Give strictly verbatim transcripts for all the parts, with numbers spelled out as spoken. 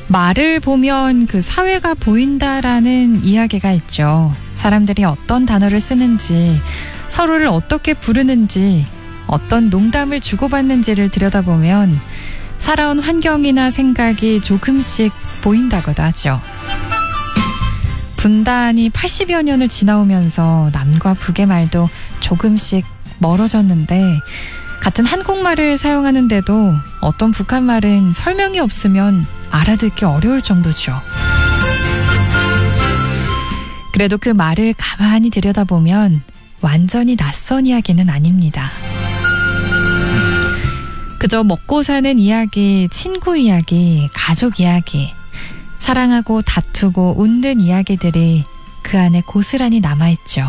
말을 보면 그 사회가 보인다라는 이야기가 있죠. 사람들이 어떤 단어를 쓰는지, 서로를 어떻게 부르는지, 어떤 농담을 주고받는지를 들여다보면 살아온 환경이나 생각이 조금씩 보인다고도 하죠. 분단이 팔십여 년을 지나오면서 남과 북의 말도 조금씩 멀어졌는데, 같은 한국말을 사용하는데도 어떤 북한 말은 설명이 없으면 알아듣기 어려울 정도죠. 그래도 그 말을 가만히 들여다보면 완전히 낯선 이야기는 아닙니다. 그저 먹고 사는 이야기, 친구 이야기, 가족 이야기, 사랑하고 다투고 웃는 이야기들이 그 안에 고스란히 남아있죠.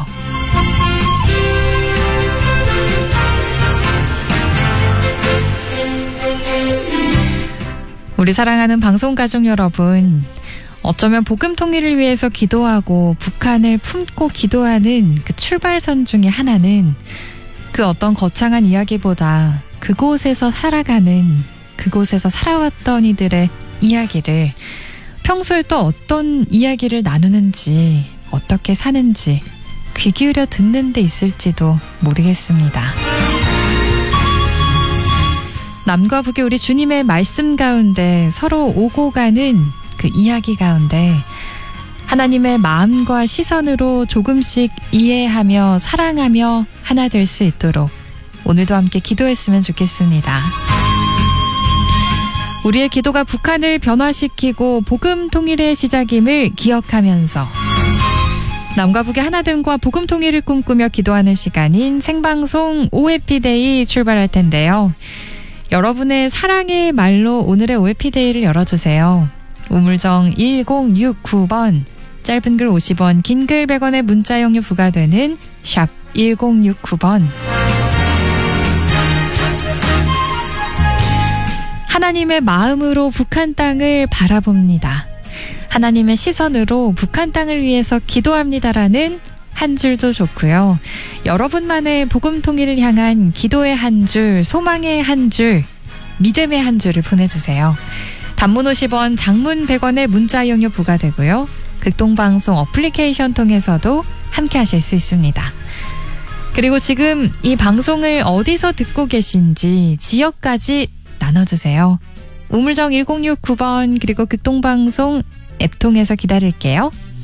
우리 사랑하는 방송가족 여러분, 어쩌면 복음 통일을 위해서 기도하고 북한을 품고 기도하는 그 출발선 중에 하나는 그 어떤 거창한 이야기보다 그곳에서 살아가는, 그곳에서 살아왔던 이들의 이야기를, 평소에 또 어떤 이야기를 나누는지, 어떻게 사는지 귀 기울여 듣는 데 있을지도 모르겠습니다. 남과 북의 우리 주님의 말씀 가운데 서로 오고 가는 그 이야기 가운데 하나님의 마음과 시선으로 조금씩 이해하며 사랑하며 하나 될 수 있도록 오늘도 함께 기도했으면 좋겠습니다. 우리의 기도가 북한을 변화시키고 복음 통일의 시작임을 기억하면서 남과 북의 하나됨과 복음 통일을 꿈꾸며 기도하는 시간인 생방송 오해피데이 출발할 텐데요. 여러분의 사랑의 말로 오늘의 오해피데이를 열어주세요. 우물정 일공육구 번, 짧은 글 오십 원, 긴 글 백 원의 문자용료 부과되는 샵 일공육구 번. 하나님의 마음으로 북한 땅을 바라봅니다. 하나님의 시선으로 북한 땅을 위해서 기도합니다라는 한 줄도 좋고요. 여러분만의 복음 통일을 향한 기도의 한 줄, 소망의 한 줄, 믿음의 한 줄을 보내주세요. 단문 오십 원, 장문 백 원의 문자 이용료 부과되고요. 극동방송 어플리케이션 통해서도 함께 하실 수 있습니다. 그리고 지금 이 방송을 어디서 듣고 계신지 지역까지 나눠주세요. 우물정 일공육구 번 그리고 극동방송 앱 통해서 기다릴게요.